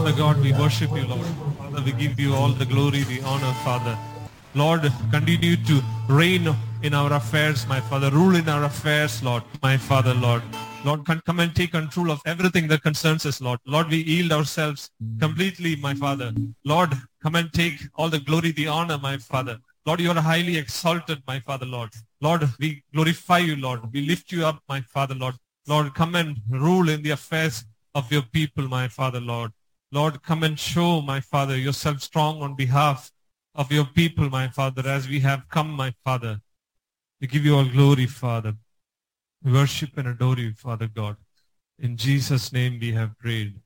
Father God, we worship you, Lord. Father, we give you all the glory, the honor, Father. Lord, continue to reign in our affairs, my Father. Rule in our affairs, Lord, my Father, Lord. Lord, come and take control of everything that concerns us, Lord. Lord, we yield ourselves completely, my Father. Lord, come and take all the glory, the honor, my Father. Lord, you are highly exalted, my Father, Lord. Lord, we glorify you, Lord. We lift you up, my Father, Lord. Lord, come and rule in the affairs of your people, my Father, Lord. Lord, come and show, my Father, yourself strong on behalf of your people, my Father, as we have come, my Father. We give you all glory, Father. We worship and adore you, Father God. In Jesus' name we have prayed.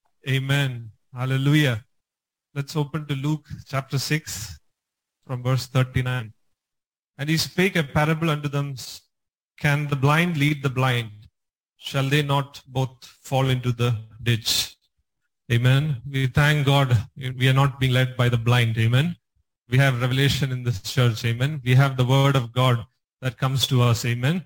Amen. Hallelujah. Let's open to Luke chapter 6 from verse 39. And he spake a parable unto them, can the blind lead the blind? Shall they not both fall into the ditch? Amen. We thank God we are not being led by the blind. Amen. We have revelation in this church. Amen. We have the word of God that comes to us. Amen.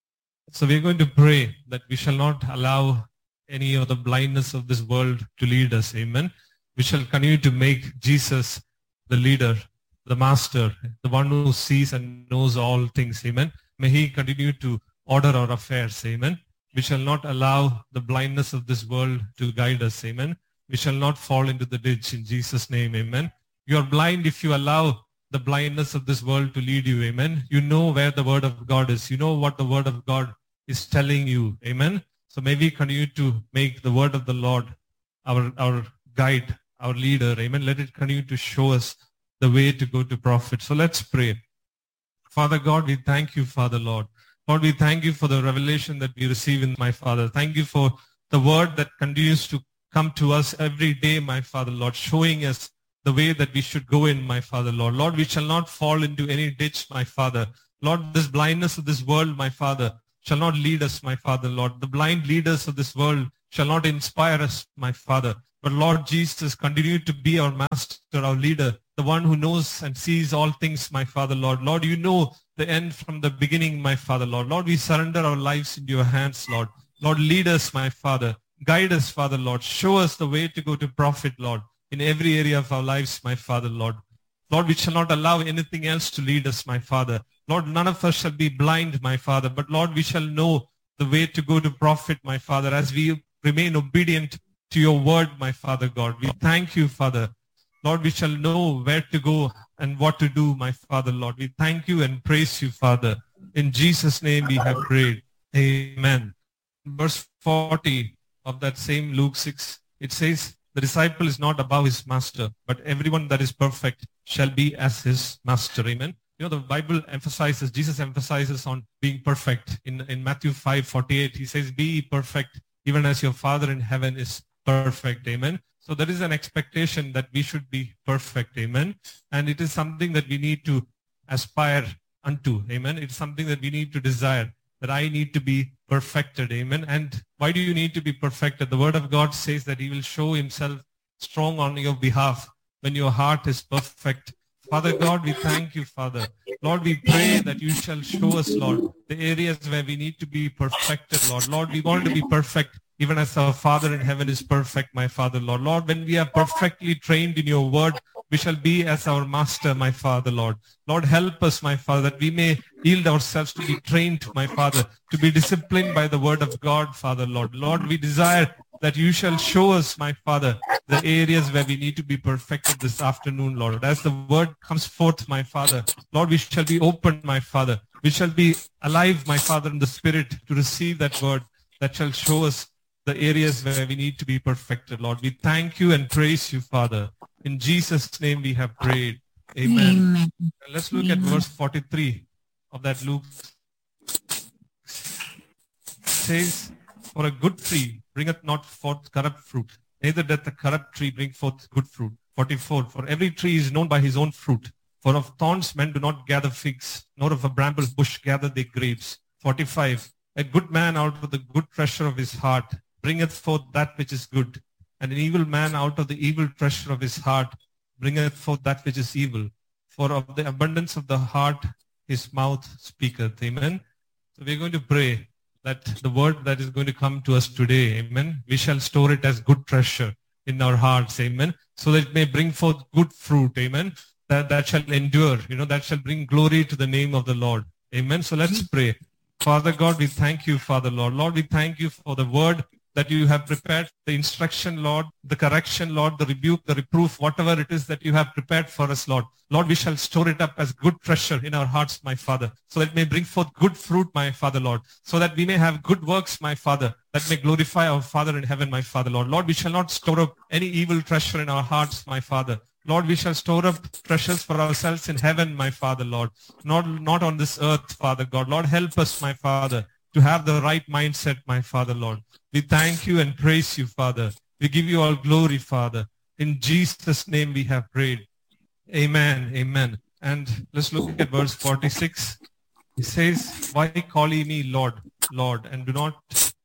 So we're going to pray that we shall not allow any of the blindness of this world to lead us. Amen. We shall continue to make Jesus the leader, the master, the one who sees and knows all things. Amen. May he continue to order our affairs. Amen. We shall not allow the blindness of this world to guide us. Amen. We shall not fall into the ditch in Jesus' name. Amen. You are blind if you allow the blindness of this world to lead you. Amen. You know where the word of God is. You know what the word of God is telling you. Amen. So may we continue to make the word of the Lord our guide, our leader. Amen. Let it continue to show us the way to go to profit. So let's pray. Father God, we thank you, Father Lord. Lord, we thank you for the revelation that we receive in my Father. Thank you for the word that continues to come to us every day, my Father Lord, showing us the way that we should go in, my Father Lord. Lord, we shall not fall into any ditch, my Father. Lord, this blindness of this world, my Father, shall not lead us, my Father Lord. The blind leaders of this world shall not inspire us, my Father. But Lord Jesus, continue to be our master, our leader, the one who knows and sees all things, my Father Lord. Lord, you know the end from the beginning, my Father Lord. Lord, we surrender our lives into your hands, Lord. Lord, lead us, my Father. Guide us, Father Lord. Show us the way to go to profit, Lord, in every area of our lives, my Father Lord. Lord, we shall not allow anything else to lead us, my Father. Lord, none of us shall be blind, my Father, but Lord, we shall know the way to go to profit, my Father, as we remain obedient to your word, my Father God. We thank you, Father. Lord, we shall know where to go and what to do, my Father, Lord. We thank you and praise you, Father. In Jesus' name we have prayed. Amen. Verse 40 of that same Luke 6, it says, the disciple is not above his master, but everyone that is perfect shall be as his master. Amen. You know, the Bible emphasizes, Jesus emphasizes on being perfect. In Matthew 5:48, he says, be perfect, even as your Father in heaven is perfect. Amen. So there is an expectation that we should be perfect. Amen. And it is something that we need to aspire unto. Amen. It's something that we need to desire, that I need to be perfected. Amen. And why do you need to be perfected? The word of God says that he will show himself strong on your behalf when your heart is perfect. Father God, we thank you, Father. Lord, we pray that you shall show us, Lord, the areas where we need to be perfected, Lord. Lord, we want to be perfect even as our Father in heaven is perfect, my Father, Lord. Lord, when we are perfectly trained in your word, we shall be as our master, my Father, Lord. Lord, help us, my Father, that we may yield ourselves to be trained, my Father, to be disciplined by the word of God, Father, Lord. Lord, we desire that you shall show us, my Father, the areas where we need to be perfected this afternoon, Lord. As the word comes forth, my Father, Lord, we shall be open, my Father. We shall be alive, my Father, in the Spirit to receive that word that shall show us the areas where we need to be perfected, Lord. We thank you and praise you, Father. In Jesus' name we have prayed. Amen. Amen. Let's look at verse 43 of that Luke. It says, for a good tree bringeth not forth corrupt fruit, neither doth a corrupt tree bring forth good fruit. 44, for every tree is known by his own fruit. For of thorns men do not gather figs, nor of a bramble bush gather they grapes. 45, a good man out of the good treasure of his heart bringeth forth that which is good, and an evil man out of the evil treasure of his heart bringeth forth that which is evil. For of the abundance of the heart his mouth speaketh. Amen. So we're going to pray that the word that is going to come to us today, amen, we shall store it as good treasure. in our hearts, amen, so that it may bring forth good fruit, amen, that shall endure, that shall bring glory to the name of the Lord. Amen. So let's pray. Father God, we thank you, Father Lord. Lord, we thank you for the word that you have prepared, the instruction, Lord, the correction, Lord, the rebuke, the reproof, whatever it is that you have prepared for us, Lord. Lord, we shall store it up as good treasure in our hearts, my Father, so that it may bring forth good fruit, my Father, Lord, so that we may have good works, my Father, that may glorify our Father in heaven, my Father, Lord. Lord, we shall not store up any evil treasure in our hearts, my Father. Lord, we shall store up treasures for ourselves in heaven, my Father, Lord, not on this earth, Father God. Lord, help us, my Father, to have the right mindset, my Father, Lord. We thank you and praise you, Father. We give you all glory, Father. In Jesus' name we have prayed. Amen, amen. And let's look at verse 46. It says, why call ye me Lord, Lord, and do not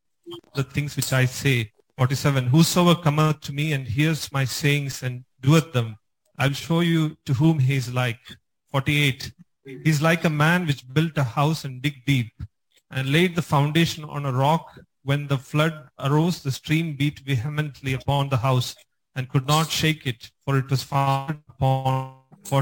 the things which I say? 47, whosoever cometh to me and hears my sayings and doeth them, I'll show you to whom he is like. 48, he is like a man which built a house and dig deep and laid the foundation on a rock. When the flood arose, the stream beat vehemently upon the house and could not shake it, for it was founded upon.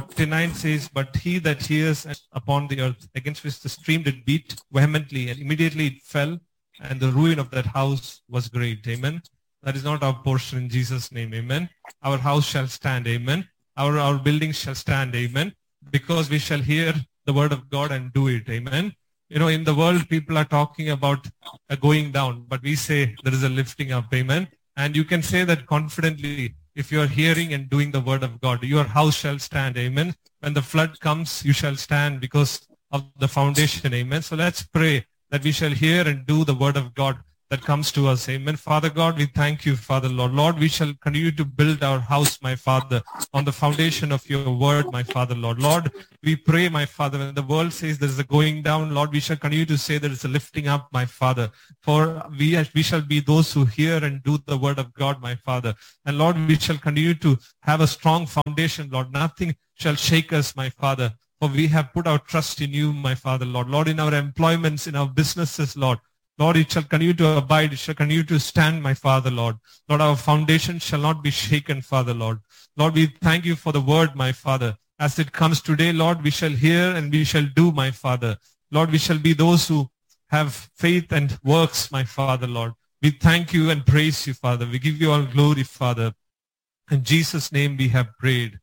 49 says, but he that hears upon the earth, against which the stream did beat vehemently, and immediately it fell, and the ruin of that house was great. Amen. That is not our portion in Jesus' name. Amen. Our house shall stand. Amen. Our buildings shall stand. Amen. Because we shall hear the word of God and do it. Amen. In the world, people are talking about a going down, but we say there is a lifting up. Amen. And you can say that confidently if you are hearing and doing the word of God. Your house shall stand. Amen. When the flood comes, you shall stand because of the foundation. Amen. So let's pray that we shall hear and do the word of God that comes to us. Amen. Father God, we thank you, Father Lord. Lord, we shall continue to build our house, my Father, on the foundation of your word, my Father Lord. Lord, we pray, my Father, when the world says there is a going down, Lord, we shall continue to say there is a lifting up, my Father. For we shall be those who hear and do the word of God, my Father. And Lord, we shall continue to have a strong foundation, Lord. Nothing shall shake us, my Father. For we have put our trust in you, my Father, Lord. Lord, in our employments, in our businesses, Lord. Lord, it shall continue to abide. It shall continue to stand, my Father, Lord. Lord, our foundation shall not be shaken, Father, Lord. Lord, we thank you for the word, my Father. As it comes today, Lord, we shall hear and we shall do, my Father. Lord, we shall be those who have faith and works, my Father, Lord. We thank you and praise you, Father. We give you all glory, Father. In Jesus' name we have prayed.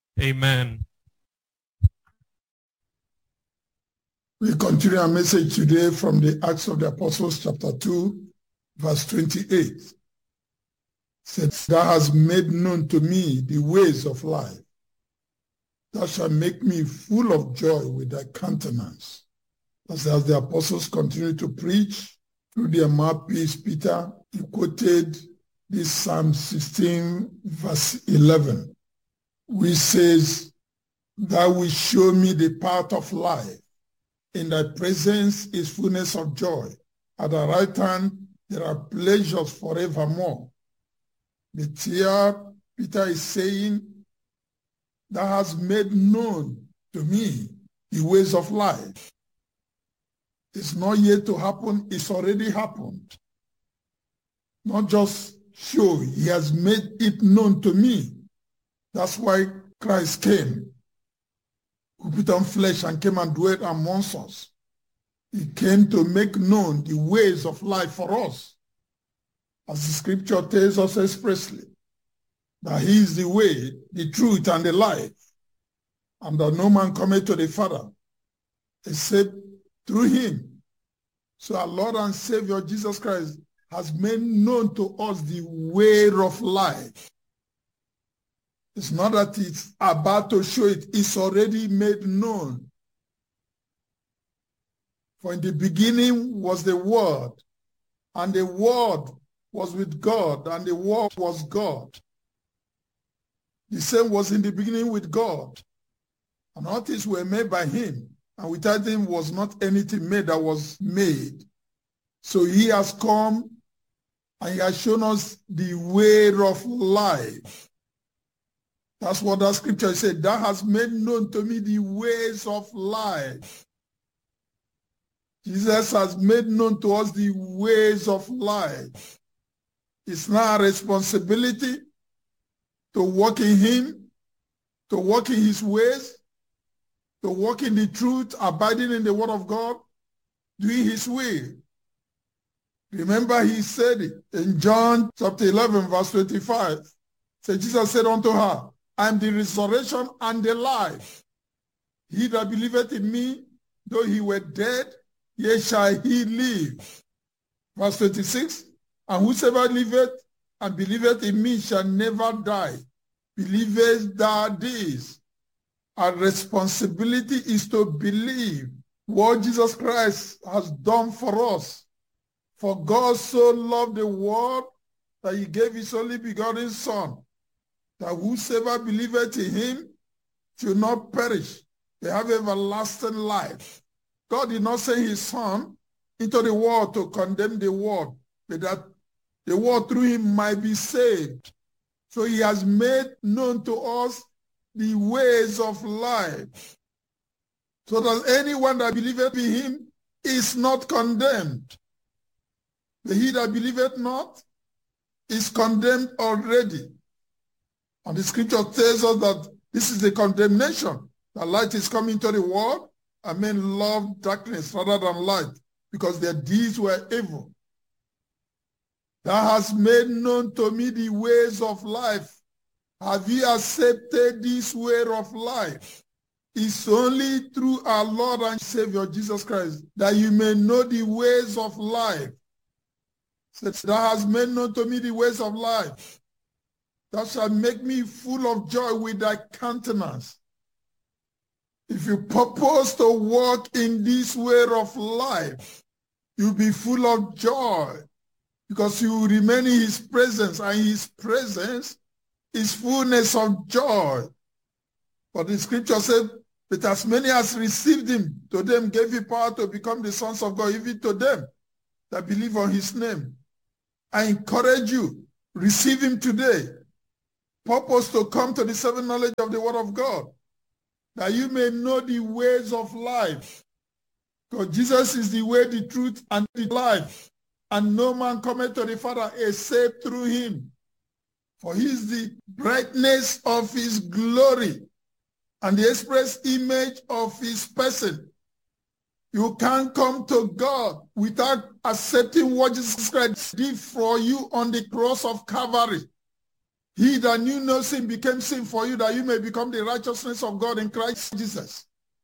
Amen. We continue our message today from the Acts of the Apostles, chapter 2, verse 28. It says, thou hast made known to me the ways of life. Thou shalt make me full of joy with thy countenance. As the apostles continue to preach through their mouthpiece, Peter, he quoted this Psalm 16, verse 11, which says, thou wilt show me the path of life. In thy presence is fullness of joy. At the right hand, there are pleasures forevermore. But here, Peter is saying, thou hast made known to me the ways of life. It's not yet to happen, it's already happened. Not just show, he has made it known to me. That's why Christ came, who put on flesh and came and dwelt amongst us. He came to make known the ways of life for us. As the scripture tells us expressly, that he is the way, the truth, and the life, and that no man cometh to the Father except through him. So our Lord and Savior Jesus Christ has made known to us the way of life. It's not that it's about to show it, it's already made known. For in the beginning was the Word, and the Word was with God, and the Word was God. The same was in the beginning with God. And all things were made by him, and without him was not anything made that was made. So he has come, and he has shown us the way of life. That's what that scripture said. Thou hast made known to me the ways of life. Jesus has made known to us the ways of life. It's not our responsibility to walk in him, to walk in his ways, to walk in the truth, abiding in the word of God, doing his will. Remember, he said it in John chapter 11, verse 25. So Jesus said unto her, I am the resurrection and the life. He that believeth in me, though he were dead, yet shall he live. Verse 26, and whosoever liveth and believeth in me shall never die. Believest thou this? Our responsibility is to believe what Jesus Christ has done for us. For God so loved the world that he gave his only begotten Son, that whosoever believeth in him should not perish, they have everlasting life. God did not send his Son into the world to condemn the world, but that the world through him might be saved. So he has made known to us the ways of life, so that anyone that believeth in him is not condemned. But he that believeth not is condemned already. And the scripture tells us that this is the condemnation, that light is coming to the world, and men love darkness rather than light, because their deeds were evil. Thou hast made known to me the ways of life. Have ye accepted this way of life? It's only through our Lord and Savior Jesus Christ that you may know the ways of life. So thou hast made known to me the ways of life. Thou shalt make me full of joy with thy countenance. If you purpose to walk in this way of life, you'll be full of joy, because you will remain in his presence, and his presence is fullness of joy. But the scripture said, but as many as received him, to them gave he power to become the sons of God, even to them that believe on his name. I encourage you, receive him today. Purpose to come to the saving knowledge of the word of God, that you may know the ways of life. Because Jesus is the way, the truth, and the life. And no man cometh to the Father except through him. For he is the brightness of his glory and the express image of his person. You can't come to God without accepting what Jesus Christ did for you on the cross of Calvary. He that knew no sin became sin for you, that you may become the righteousness of God in Christ Jesus.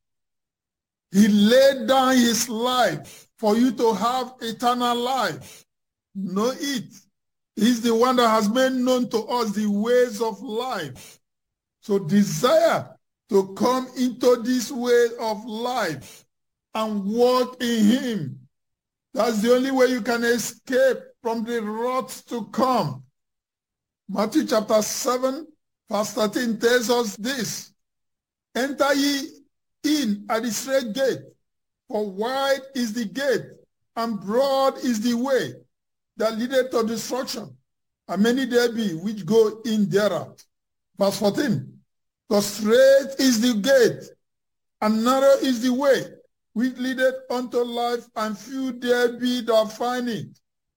He laid down his life for you to have eternal life. Know it. He's the one that has made known to us the ways of life. So desire to come into this way of life and walk in him. That's the only way you can escape from the wrath to come. Matthew chapter 7, verse 13 tells us this. Enter ye in at the straight gate, for wide is the gate, and broad is the way that leadeth to destruction, and many there be which go in thereat. Verse 14. For straight is the gate, and narrow is the way which leadeth unto life, and few there be that find it.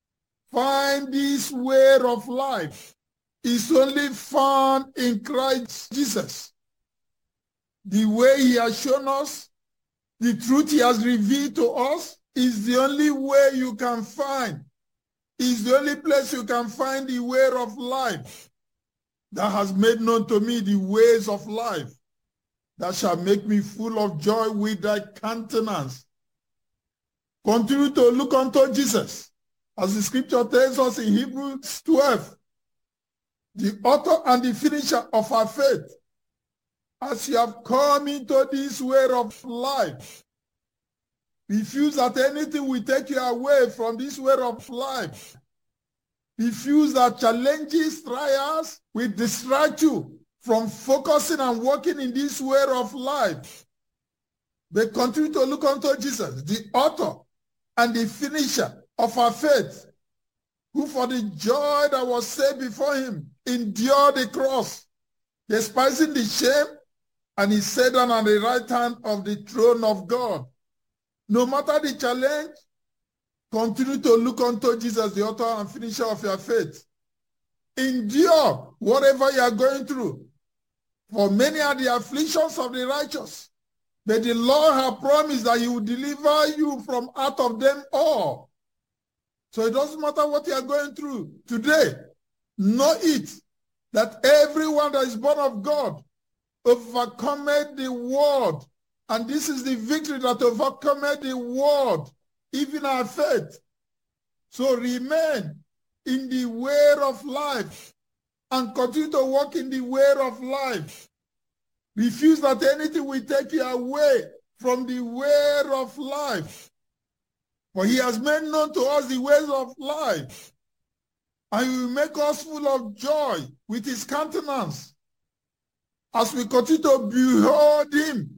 Find this way of life is only found in Christ Jesus. The way he has shown us, the truth he has revealed to us, is the only way you can find. Is the only place you can find the way of life. That has made known to me the ways of life, that shall make me full of joy with thy countenance. Continue to look unto Jesus, as the scripture tells us in Hebrews 12, the author and the finisher of our faith. As you have come into this way of life, refuse that anything will take you away from this way of life. Refuse that challenges, trials will distract you from focusing and working in this way of life. But continue to look unto Jesus, the author and the finisher of our faith, who for the joy that was set before him endured the cross, despising the shame, and he sat down on the right hand of the throne of God. No matter the challenge, continue to look unto Jesus, the author and finisher of your faith. Endure whatever you are going through. For many are the afflictions of the righteous, but the Lord has promised that he will deliver you from out of them all. So it doesn't matter what you are going through today. Know it, that everyone that is born of God overcometh the world. And this is the victory that overcometh the world, even our faith. So remain in the way of life and continue to walk in the way of life. Refuse that anything will take you away from the way of life. For he has made known to us the ways of life, and he will make us full of joy with his countenance. As we continue to behold him,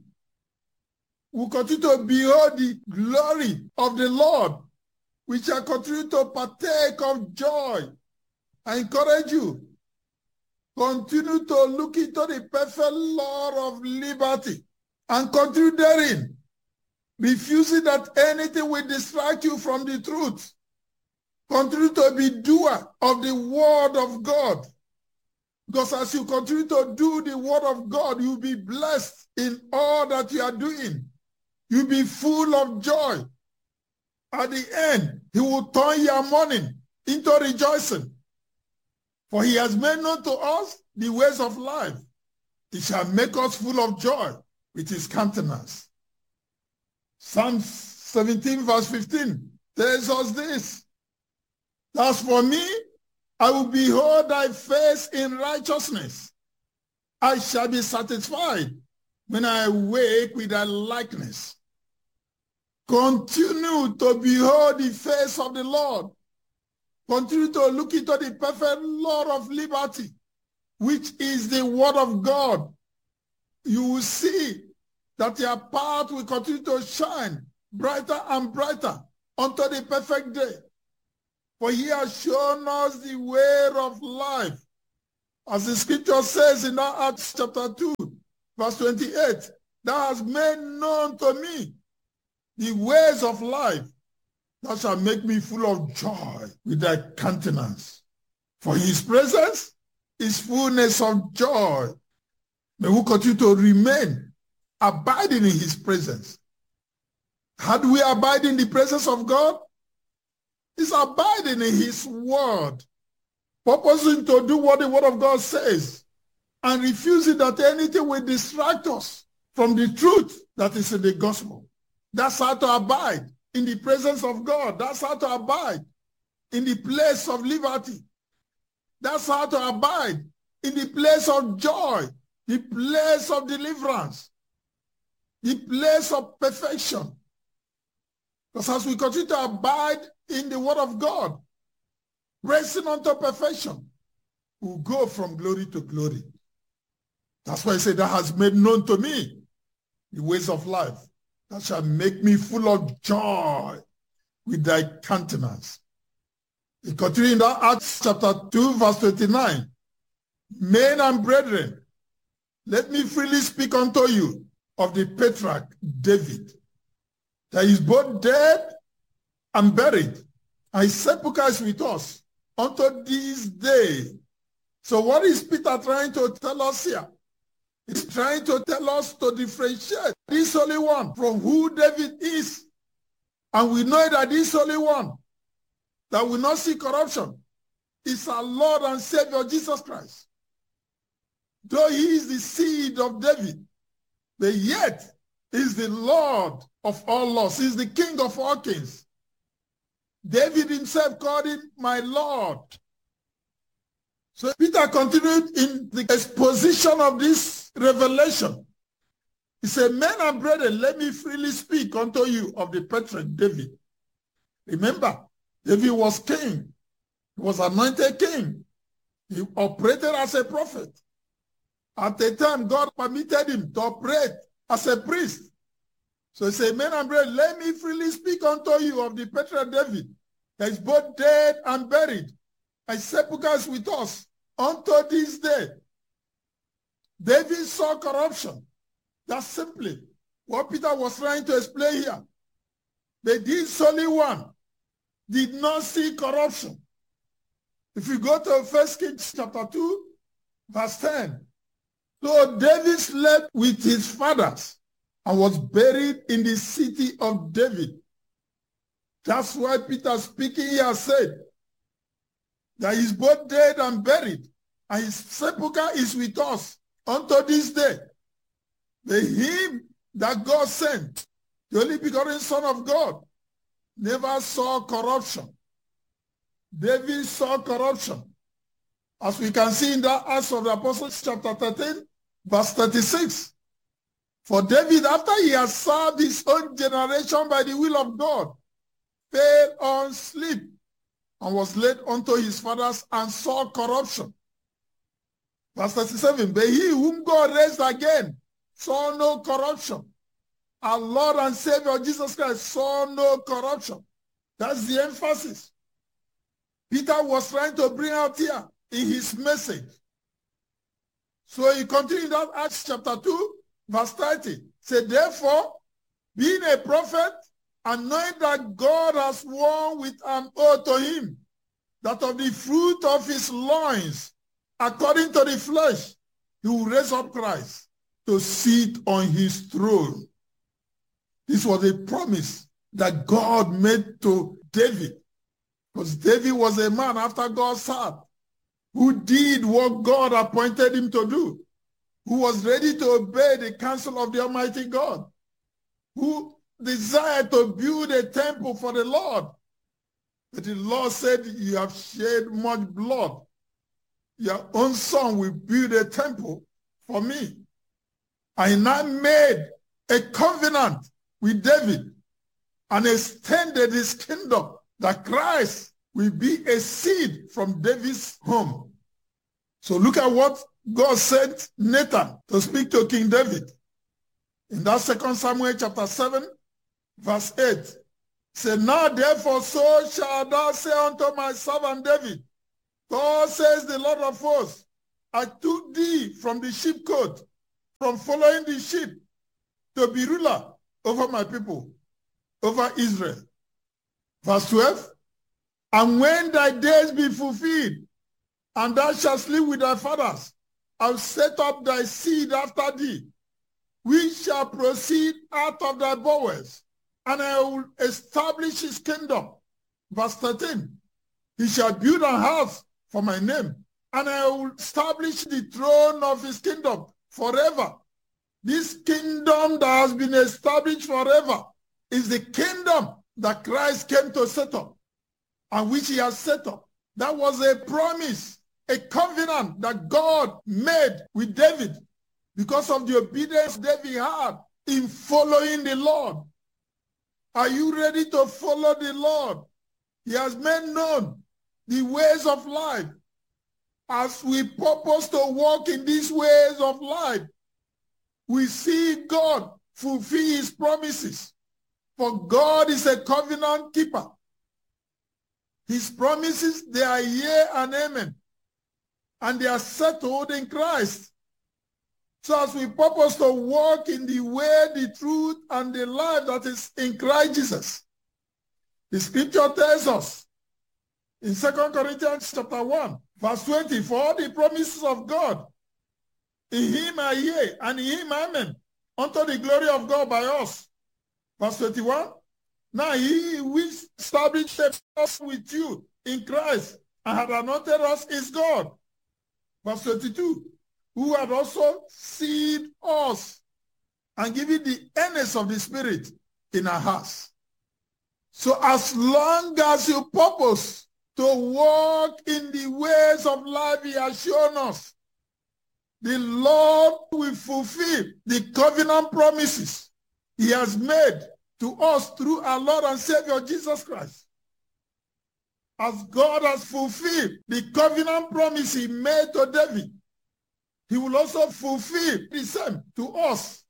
we continue to behold the glory of the Lord. We shall continue to partake of joy. I encourage you, continue to look into the perfect law of liberty and continue therein, refusing that anything will distract you from the truth. Continue to be doer of the word of God. Because as you continue to do the word of God, you'll be blessed in all that you are doing. You'll be full of joy. At the end, he will turn your mourning into rejoicing. For he has made known to us the ways of life. He shall make us full of joy with his countenance. Psalm 17 verse 15 tells us this. As for me, I will behold thy face in righteousness. I shall be satisfied when I awake with thy likeness. Continue to behold the face of the Lord. Continue to look into the perfect law of liberty, which is the word of God. You will see that your path will continue to shine brighter and brighter unto the perfect day. For he has shown us the way of life. As the scripture says in that Acts chapter 2, verse 28, thou hast made known to me the ways of life. Thou shalt make me full of joy with thy countenance. For his presence is fullness of joy. May we continue to remain abiding in his presence. How do we abide in the presence of God? It's abiding in his word, purposing to do what the word of God says, and refusing that anything will distract us from the truth that is in the gospel. That's how to abide in the presence of God. That's how to abide in the place of liberty. That's how to abide in the place of joy, the place of deliverance, the place of perfection. Because as we continue to abide in the word of God, racing unto perfection, we'll go from glory to glory. That's why I say, that has made known to me the ways of life. That shall make me full of joy with thy countenance. We continue in that Acts chapter 2, verse 29. Men and brethren, let me freely speak unto you of the patriarch David, that is both dead and buried, and his sepulchre is with us unto this day. So what is Peter trying to tell us here? He's trying to tell us to differentiate this Holy One from who David is. And we know that this Holy One that will not see corruption is our Lord and Savior Jesus Christ. Though he is the seed of David, but yet is the Lord of all lords. He is the King of all kings. David himself called him my Lord. So Peter continued in the exposition of this revelation. He said, men and brethren, let me freely speak unto you of the patriarch David. Remember, David was king. He was anointed king. He operated as a prophet. At the time, God permitted him to operate as a priest. So he said, men and brethren, let me freely speak unto you of the patriarch David, that is both dead and buried, and sepulchre is with us unto this day. David saw corruption. That's simply what Peter was trying to explain here. But this Holy One did not see corruption. If you go to 1 Kings chapter 2, verse 10. So David slept with his fathers and was buried in the city of David. That's why Peter speaking here said that he's both dead and buried, and his sepulchre is with us unto this day. The him that God sent, the only begotten Son of God, never saw corruption. David saw corruption. As we can see in the Acts of the Apostles chapter 13, verse 36. For David, after he had served his own generation by the will of God, fell on sleep and was laid unto his fathers and saw corruption. Verse 37, but he whom God raised again saw no corruption. Our Lord and Savior Jesus Christ saw no corruption. That's the emphasis Peter was trying to bring out here in his message. So he continued that Acts chapter 2, verse 30. Say, therefore, being a prophet, and knowing that God has sworn with an oath to him, that of the fruit of his loins, according to the flesh, he will raise up Christ to sit on his throne. This was a promise that God made to David, because David was a man after God's heart, who did what God appointed him to do, who was ready to obey the counsel of the Almighty God, who desired to build a temple for the Lord. But the Lord said, you have shed much blood. Your own son will build a temple for me. And I made a covenant with David and extended his kingdom, that Christ will be a seed from David's home. So look at what God sent Nathan to speak to King David. In that 2 Samuel chapter 7, verse 8, say, now therefore so shall thou say unto my servant David, God says the Lord of hosts, I took thee from the sheepcote, from following the sheep, to be ruler over my people, over Israel. Verse 12, and when thy days be fulfilled, and thou shalt sleep with thy fathers, I'll set up thy seed after thee, which shall proceed out of thy bowels, and I will establish his kingdom. Verse 13, he shall build a house for my name, and I will establish the throne of his kingdom forever. This kingdom that has been established forever is the kingdom that Christ came to set up, and which he has set up. That was a promise, a covenant that God made with David because of the obedience David had in following the Lord. Are you ready to follow the Lord? He has made known the ways of life. As we purpose to walk in these ways of life, we see God fulfill his promises. For God is a covenant keeper. His promises, they are yea and amen. And they are settled in Christ. So as we purpose to walk in the way, the truth, and the life that is in Christ Jesus, the scripture tells us in 2 Corinthians chapter 1, verse 20, for all the promises of God, in him are yea, and in him amen, unto the glory of God by us. Verse 21, now he which established us with you in Christ and had anointed us is God. Verse 22, who had also sealed us and given the earnest of the Spirit in our hearts. So as long as you purpose to walk in the ways of life he has shown us, the Lord will fulfill the covenant promises he has made to us through our Lord and Savior Jesus Christ. As God has fulfilled the covenant promise he made to David, he will also fulfill the same to us.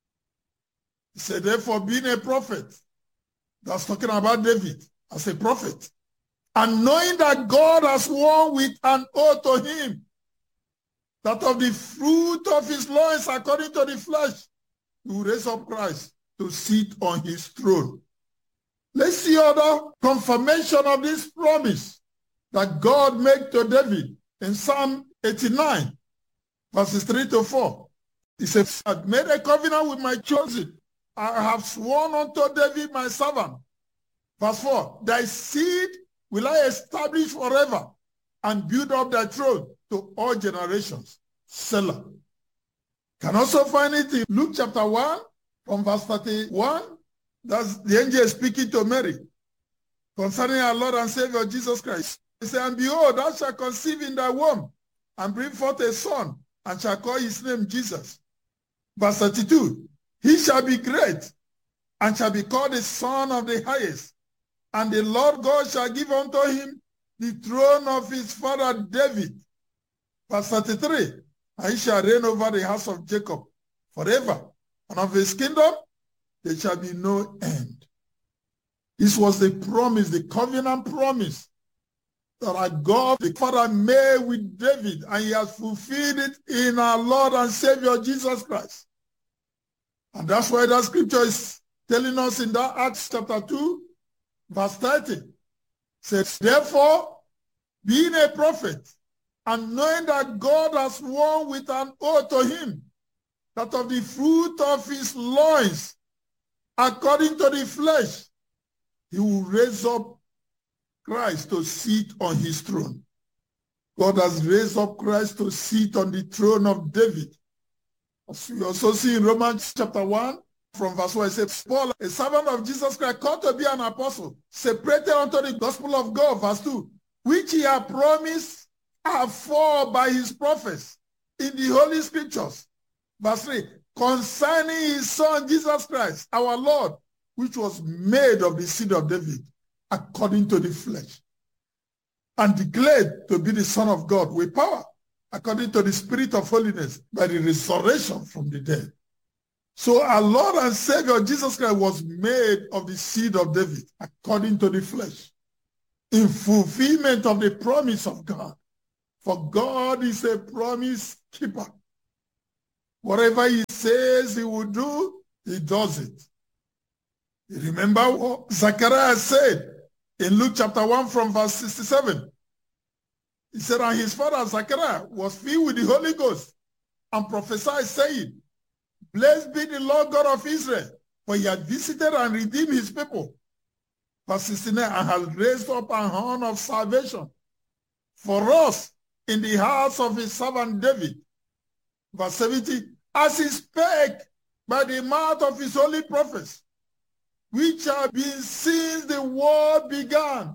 He said, therefore, being a prophet, that's talking about David as a prophet, and knowing that God has sworn with an oath to him, that of the fruit of his loins, according to the flesh, he will raise up Christ to sit on his throne. Let's see other confirmation of this promise that God made to David in Psalm 89, verses 3 to 4. He said, I made a covenant with my chosen. I have sworn unto David my servant. Verse 4, thy seed will I establish forever and build up thy throne to all generations. Selah. Can also find it in Luke chapter 1 from verse 31. That's the angel speaking to Mary concerning our Lord and Savior Jesus Christ. He said, and behold, thou shalt conceive in thy womb and bring forth a son, and shall call his name Jesus. Verse 32, he shall be great and shall be called the Son of the Highest. And the Lord God shall give unto him the throne of his father David. Verse 33, and he shall reign over the house of Jacob forever, and of his kingdom there shall be no end. This was the promise, the covenant promise that our God, the Father, made with David, and he has fulfilled it in our Lord and Savior Jesus Christ. And that's why that scripture is telling us in that Acts chapter 2, verse 30, says, therefore, being a prophet, and knowing that God has sworn with an oath to him, that of the fruit of his loins, according to the flesh, he will raise up Christ to sit on his throne. God has raised up Christ to sit on the throne of David. As we also see in Romans chapter 1, from verse 1, it says, Paul, a servant of Jesus Christ, called to be an apostle, separated unto the gospel of God, verse 2, which he had promised afore by his prophets in the Holy Scriptures. Verse 3, concerning his son Jesus Christ, our Lord, which was made of the seed of David, according to the flesh, and declared to be the Son of God with power, according to the Spirit of holiness, by the resurrection from the dead. So our Lord and Savior Jesus Christ was made of the seed of David, according to the flesh, in fulfillment of the promise of God. For God is a promise keeper. Whatever he says he will do, he does it. You remember what Zechariah said in Luke chapter 1 from verse 67. He said, and his father Zechariah was filled with the Holy Ghost and prophesied, saying, blessed be the Lord God of Israel, for he had visited and redeemed his people. Verse 69, and has raised up an horn of salvation for us in the house of his servant David. Verse 70, as he spake by the mouth of his holy prophets, which have been since the world began.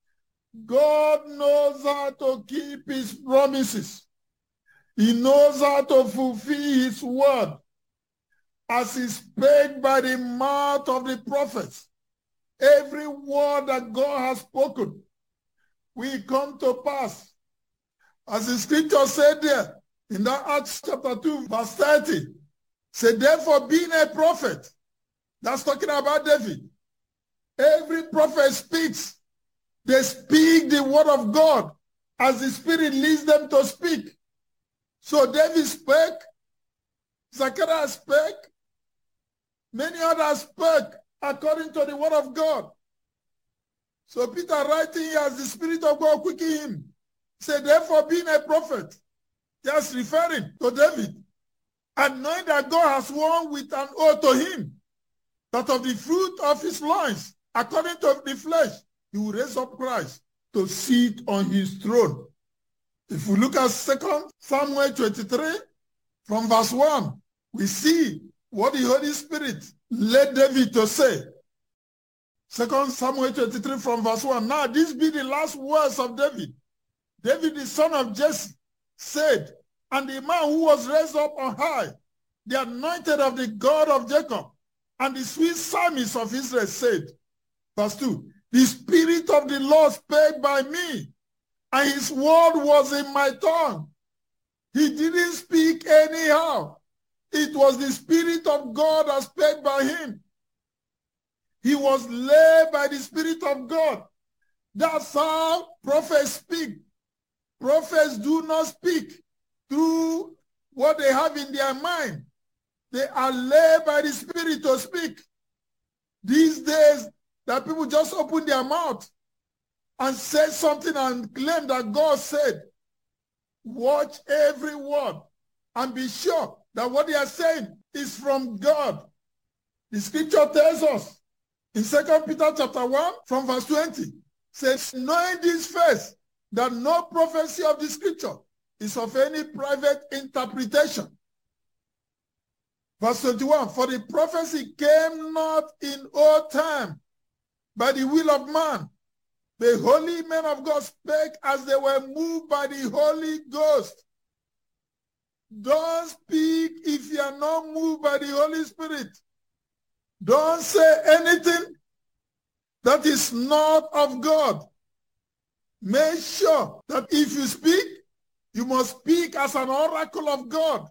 God knows how to keep his promises. He knows how to fulfill his word. As he spake by the mouth of the prophets, every word that God has spoken will come to pass. As the scripture said there, in that Acts chapter 2, verse 30, said, therefore, being a prophet, that's talking about David. Every prophet speaks. They speak the word of God as the Spirit leads them to speak. So David spake, Zechariah spake, many others spake according to the word of God. So Peter writing here as the Spirit of God quickened him, said, therefore being a prophet, just referring to David, and knowing that God has sworn with an oath to him, that of the fruit of his loins, according to the flesh, he will raise up Christ to sit on his throne. If we look at 2 Samuel 23, from verse 1, we see what the Holy Spirit led David to say. 2 Samuel 23 from verse 1, now this be the last words of David. David, the son of Jesse, said, and the man who was raised up on high, the anointed of the God of Jacob, and the sweet psalmist of Israel said, verse 2, the Spirit of the Lord spake by me, and his word was in my tongue. He didn't speak anyhow. It was the Spirit of God that spake by him. He was led by the Spirit of God. That's how prophets speak. Prophets do not speak through what they have in their mind. They are led by the Spirit to speak. These days, that people just open their mouth and say something and claim that God said. Watch every word and be sure that what they are saying is from God. The scripture tells us in 2 Peter chapter 1 from verse 20, says, knowing this first, that no prophecy of the scripture is of any private interpretation. Verse 21, for the prophecy came not in old time by the will of man. The holy men of God spake as they were moved by the Holy Ghost. Don't speak if you are not moved by the Holy Spirit. Don't say anything that is not of God. Make sure that if you speak, you must speak as an oracle of God.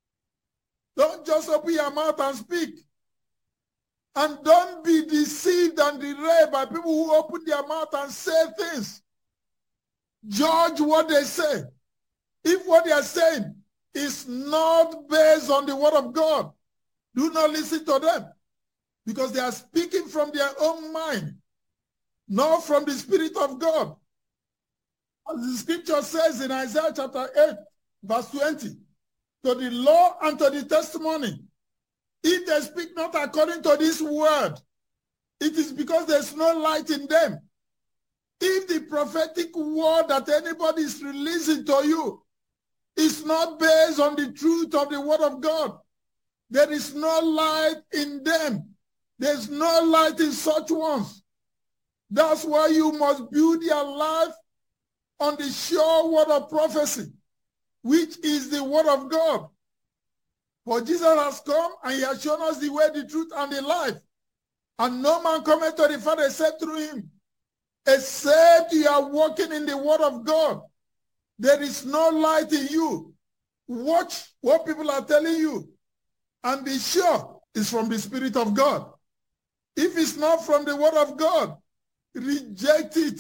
Don't just open your mouth and speak. And don't be deceived and derailed by people who open their mouth and say things. Judge what they say. If what they are saying is not based on the word of God, do not listen to them, because they are speaking from their own mind, not from the Spirit of God. As the scripture says in Isaiah chapter 8, verse 20, to the law and to the testimony, if they speak not according to this word, it is because there's no light in them. If the prophetic word that anybody is releasing to you is not based on the truth of the word of God, there is no light in them. There's no light in such ones. That's why you must build your life on the sure word of prophecy, which is the word of God. For Jesus has come and he has shown us the way, the truth, and the life. And no man cometh to the Father except through him. Except you are walking in the word of God, there is no light in you. Watch what people are telling you and be sure it's from the Spirit of God. If it's not from the word of God, reject it.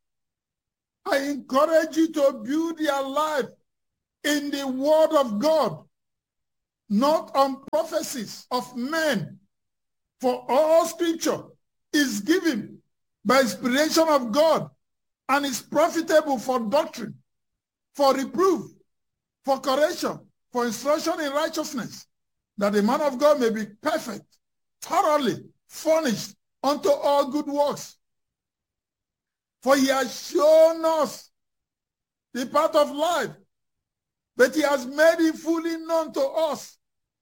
I encourage you to build your life in the word of God, not on prophecies of men. For all scripture is given by inspiration of God and is profitable for doctrine, for reproof, for correction, for instruction in righteousness, that the man of God may be perfect, thoroughly furnished unto all good works. For he has shown us the path of life, but he has made it fully known to us.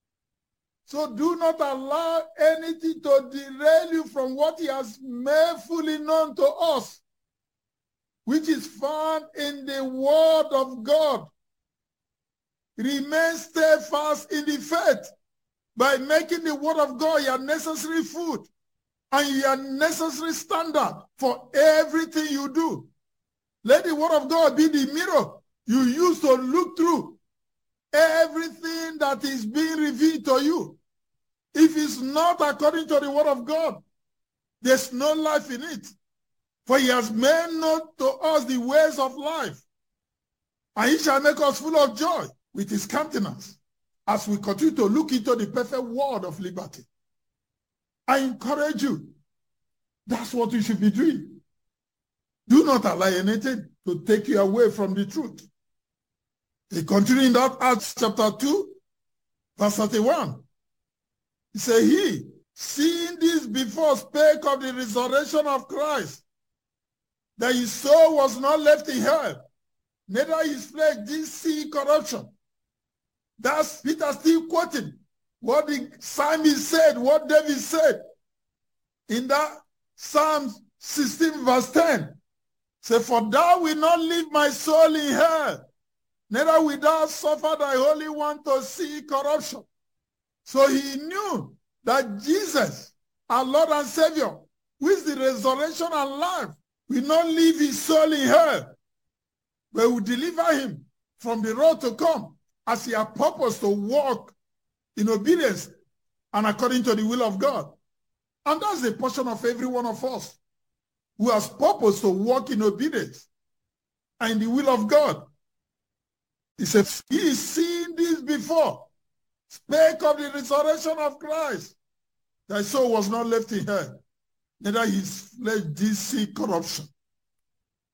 So do not allow anything to derail you from what he has made fully known to us, which is found in the word of God. Remain steadfast in the faith by making the word of God your necessary food and your necessary standard for everything you do. Let the word of God be the mirror you use to look through everything that is being revealed to you. If it's not according to the word of God, there's no life in it. For he has made known to us the ways of life, and he shall make us full of joy with his countenance as we continue to look into the perfect word of liberty. I encourage you, that's what you should be doing. Do not allow anything to take you away from the truth. He continued in that Acts chapter 2, verse 31. He said, he, seeing this before, spake of the resurrection of Christ, that his soul was not left in hell, neither his flesh did see corruption. That's Peter still quoting what the psalmist said, what David said in that Psalm 16 verse 10. Say, for thou wilt not leave my soul in hell, neither wilt thou suffer thy Holy One to see corruption. So he knew that Jesus, our Lord and Savior, who is the resurrection and life, will not leave his soul in hell, but will deliver him from the road to come, as he has purposed to walk in obedience and according to the will of God. And that's the portion of every one of us who has purposed to walk in obedience and in the will of God. He said, he is seen this before, spake of the resurrection of Christ, thy soul was not left in hell, neither his flesh did see corruption.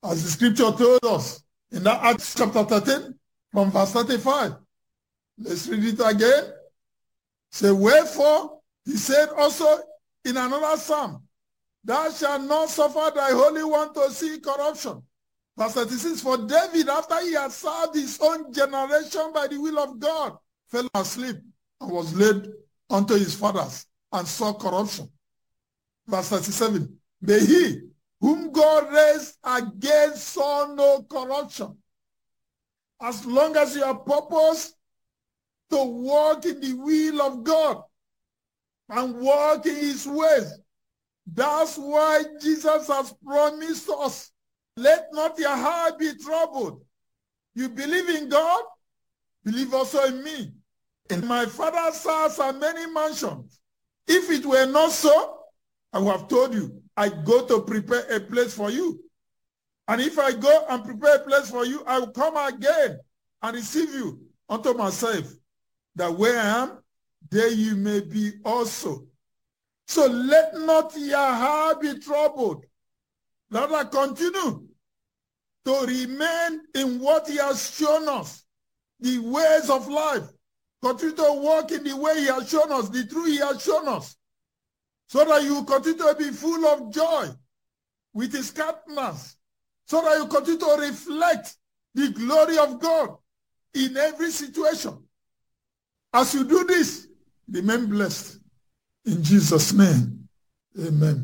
As the scripture told us in that Acts chapter 13 from verse 35. Let's read it again. Say, wherefore, he said also in another psalm, thou shalt not suffer thy Holy One to see corruption. Verse 36, for David, after he had served his own generation by the will of God, fell asleep and was laid unto his fathers and saw corruption. Verse 37, may he whom God raised again saw no corruption. As long as you are purposed to walk in the will of God and walk in his ways, that's why Jesus has promised us, let not your heart be troubled. You believe in God, believe also in me. In my Father's house are many mansions. If it were not so, I would have told you, I go to prepare a place for you. And if I go and prepare a place for you, I will come again and receive you unto myself, that where I am, there you may be also. So let not your heart be troubled. Let us continue to remain in what he has shown us, the ways of life. Continue to walk in the way he has shown us, the truth he has shown us, so that you continue to be full of joy with his countenance, so that you continue to reflect the glory of God in every situation. As you do this, remain blessed. In Jesus' name, amen.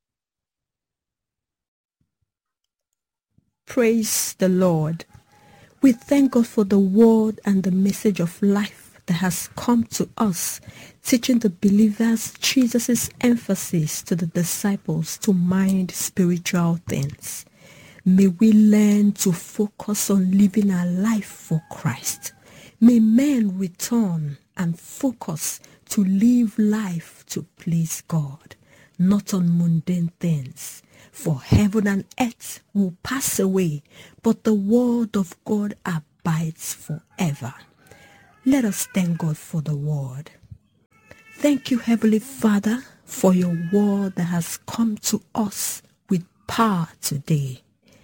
Praise the Lord. We thank God for the word and the message of life that has come to us, teaching the believers Jesus' emphasis to the disciples to mind spiritual things. May we learn to focus on living our life for Christ. May men return and focus to live life to please God, not on mundane things. For heaven and earth will pass away, but the word of God abides forever. Let us thank God for the word. Thank you, Heavenly Father, for your word that has come to us with power today,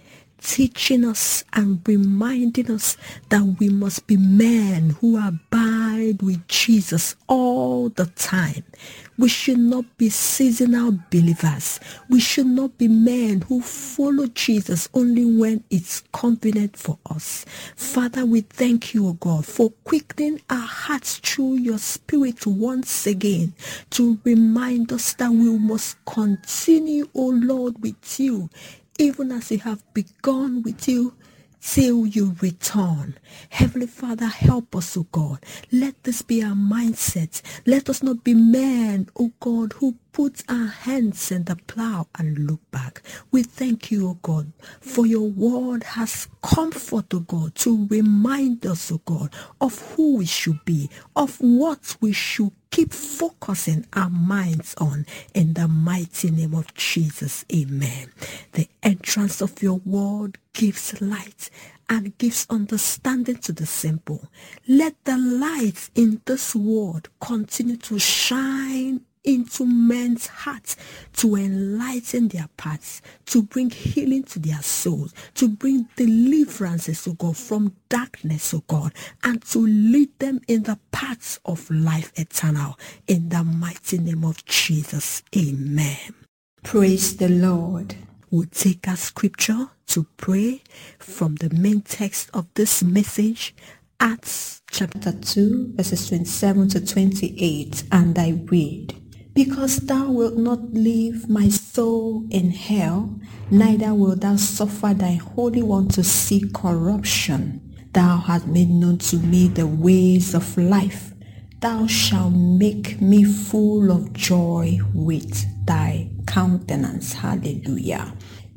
teaching us and reminding us that we must be men who abide with Jesus all the time. We should not be seasonal believers. We should not be men who follow Jesus only when it's convenient for us. Father, we thank you, O God, for quickening our hearts through your Spirit once again to remind us that we must continue, O Lord, with you, even as you have begun with you, till you return. Heavenly Father, help us, O God. Let this be our mindset. Let us not be men, O God, who put our hands in the plow and look back. We thank you, O God, for your word has comfort, O God, to remind us, O God, of who we should be, of what we should keep focusing our minds on. In the mighty name of Jesus, amen. The entrance of your word gives light and gives understanding to the simple. Let the light in this word continue to shine into men's hearts, to enlighten their paths, to bring healing to their souls, to bring deliverances, O God, from darkness, O God, and to lead them in the paths of life eternal. In the mighty name of Jesus, amen. Praise the Lord. We'll take our scripture to pray from the main text of this message, Acts chapter 2, verses 27 to 28, and I read, because thou wilt not leave my soul in hell, neither wilt thou suffer thy Holy One to see corruption. Thou hast made known to me the ways of life. Thou shalt make me full of joy with thy countenance. Hallelujah.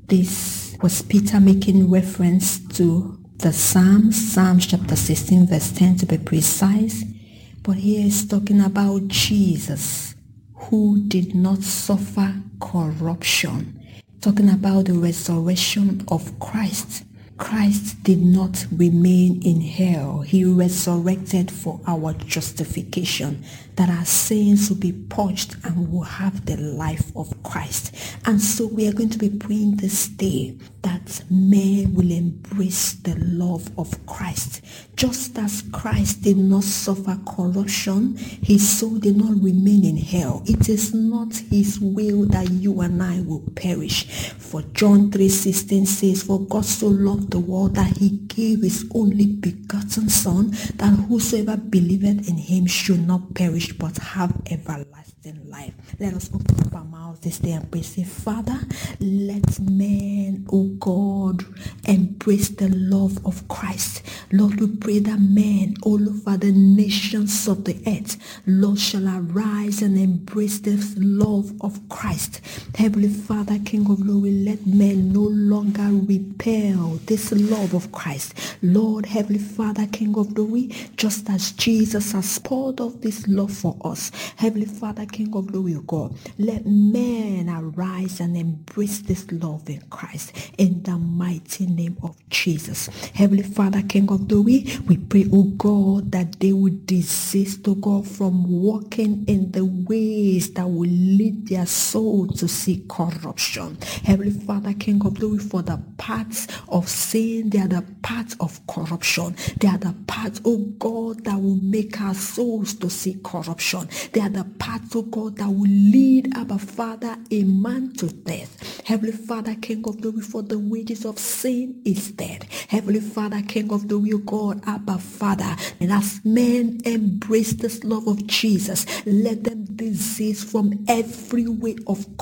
This was Peter making reference to the Psalms chapter 16, verse 10 to be precise. But here is talking about Jesus, who did not suffer corruption. Talking about the resurrection of Christ. Christ did not remain in hell. He resurrected for our justification, that our sins will be purged and we will have the life of Christ. And so we are going to be praying this day that men will embrace the love of Christ. Just as Christ did not suffer corruption, his soul did not remain in hell. It is not his will that you and I will perish. For John 3:16 says, "For God so loved the world that he gave his only begotten Son, that whosoever believeth in him should not perish but have everlasting life." Let us open up our mouths this day and pray. Say, Father, let men, O God, embrace the love of Christ. Lord, we pray that men all over the nations of the earth, Lord, shall arise and embrace this love of Christ. Heavenly Father, King of glory, let men no longer repel this love of Christ. Lord, Heavenly Father, King of glory, just as Jesus has poured out this love for us, Heavenly Father, King of glory, O God, let men arise and embrace this love in Christ, in the mighty name of Jesus. Heavenly Father, King of glory, we pray, O God, that they would desist, O God, from walking in the ways that will lead their soul to see corruption. Heavenly Father, King of glory, for the paths of sin, they are the paths of corruption. They are the paths, O God, that will make our souls to see corruption. They are the paths, O God, that will lead, Abba Father, a man to death. Heavenly Father, King of glory, for the wages of sin is death. Heavenly Father, King of glory, O God, Abba Father, and as men embrace this love of Jesus, let them desist from every way of